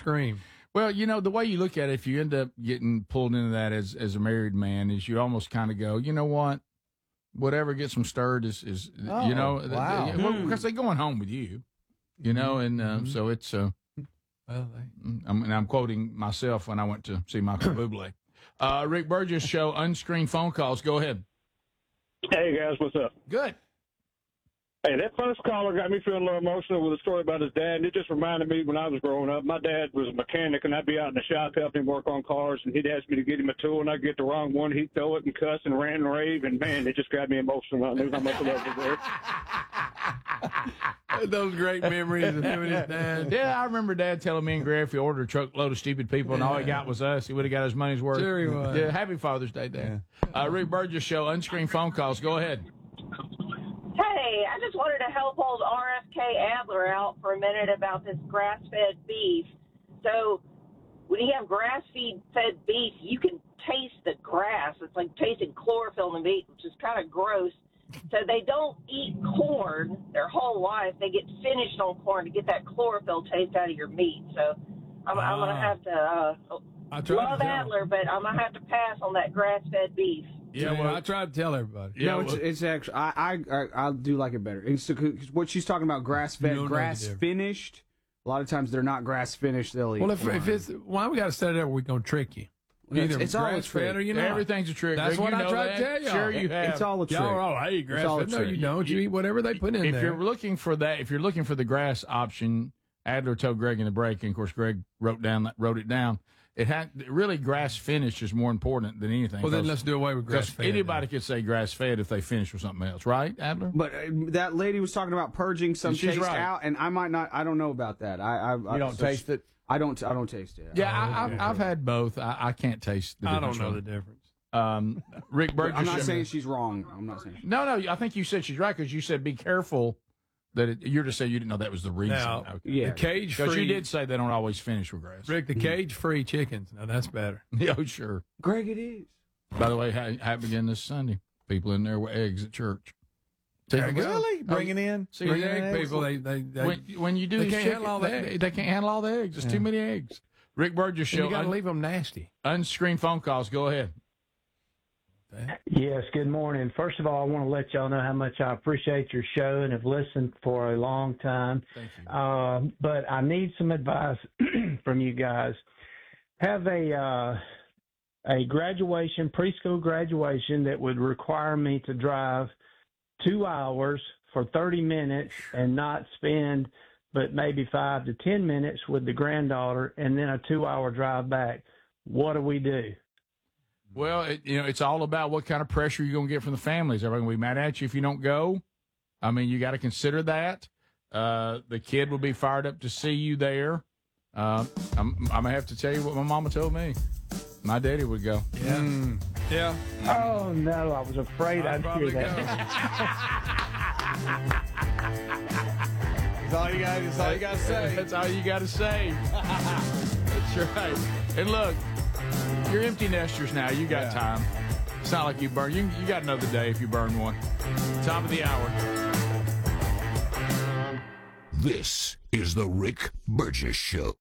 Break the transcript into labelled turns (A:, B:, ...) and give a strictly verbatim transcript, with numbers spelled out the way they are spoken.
A: scream.
B: Well, you know, the way you look at it, if you end up getting pulled into that as as a married man, is you almost kind of go, you know what? Whatever gets them stirred is, is
C: oh,
B: you know,
C: wow.
B: they, well, because they're going home with you, you know, and uh, mm-hmm. so it's, uh,
A: well, they...
B: I'm, and I'm quoting myself when I went to see Michael Bublé. Uh, Rick Burgess Show, unscreened phone calls. Go ahead.
D: Hey, guys, what's up?
B: Good.
D: Hey, that first caller got me feeling a little emotional with a story about his dad, and it just reminded me when I was growing up. My dad was a mechanic, and I'd be out in the shop helping him work on cars, and he'd ask me to get him a tool, and I'd get the wrong one. He'd throw it and cuss and rant and rave, and, man, it just got me emotional. I knew how much I loved it there.
A: Those great memories of him and his dad.
B: Yeah, I remember Dad telling me and Greg if he ordered a truckload of stupid people and all he got was us, he would have got his money's worth.
A: Sure he was.
B: Yeah, happy Father's Day, Dad. Yeah. Uh, Rick Burgess Show, unscreened phone calls. Go ahead.
E: Hey, I just wanted to help old R F K Adler out for a minute about this grass-fed beef. So when you have grass-fed beef, you can taste the grass. It's like tasting chlorophyll in the meat, which is kind of gross. So they don't eat corn their whole life. They get finished on corn to get that chlorophyll taste out of your meat. So I'm, I'm going to have to uh, love Adler, but I'm going to have to pass on that grass-fed beef.
A: Yeah, well, I tried to tell everybody.
C: Yeah, no, it's, it's actually I I I I do like it better. It's, cause what she's talking about, grass fed, grass finished. A lot of times they're not grass finished. They'll eat.
A: Well, if, if it's why we got to set it up, we're gonna trick you. Either
C: it's, it's
A: grass fed or you know
B: everything's a trick.
A: That's
B: Rick,
A: what
B: you
A: I
B: know
A: tried
B: that.
A: to tell you.
B: Sure, you have.
C: It's all a trick.
A: Y'all are all, hey, grass fed. No, you don't. You eat whatever they put in
B: if
A: there.
B: If you're looking for that, if you're looking for the grass option, Adler told Greg in the break, and of course Greg wrote down wrote it down. It had really grass finish is more important than anything.
A: Well, then let's do away with grass fed.
B: Anybody could say grass fed if they finish with something else, right, Adler?
C: But uh, that lady was talking about purging some taste
B: right.
C: out, and I might not. I don't know about that. I, I
B: you
C: I,
B: don't
C: so
B: taste it.
C: I don't. I don't taste it.
B: Yeah, I, I've, I've had both. I, I can't taste the
A: I
B: difference.
A: don't know the difference.
B: Um, Rick Burgess.
C: I'm not saying she's wrong. I'm not saying. She's
B: no, no. I think you said she's right because you said be careful. That it, you're just saying you didn't know that was the reason.
A: Now,
B: okay.
A: yeah, the cage free.
B: Because you did say they don't always finish with grass.
A: Rick, the cage free chickens. Now that's better.
B: Yeah, oh, sure.
C: Greg, it is.
B: By the way, ha- happy again this Sunday. People in there with eggs at church.
A: Really?
B: Bringing in?
A: See, the egg people, they, they, they
B: when, when you do
A: they
B: these
A: can't
B: chicken,
A: handle all the
B: they,
A: eggs.
B: they can't handle all the eggs. There's
A: Yeah.
B: too many eggs. Rick Burgess Show.
A: You got to
B: un-
A: leave them nasty.
B: Unscreened phone calls. Go ahead.
F: Yes, good morning. First of all, I want to let y'all know how much I appreciate your show and have listened for a long time.
B: Thank you.
F: Uh, but I need some advice from you guys. Have a uh, a graduation, preschool graduation that would require me to drive two hours for thirty minutes and not spend but maybe five to ten minutes with the granddaughter and then a two-hour drive back. What do we do?
B: Well, it, you know, it's all about what kind of pressure you're going to get from the families. Everybody going to be mad at you if you don't go. I mean, you got to consider that. Uh, the kid will be fired up to see you there. Uh, I'm, I'm going to have to tell you what my mama told me. My daddy would go.
A: Yeah. Mm. Yeah.
F: Oh, no, I was afraid I'd, I'd hear that.
A: That's all you got. That's all you got to say.
B: That's all you got to say. That's right. And look, you're empty nesters now. You got yeah. time. It's not like you burn. You, you got another day if you burn one. Top of the hour.
G: This is the Rick Burgess Show.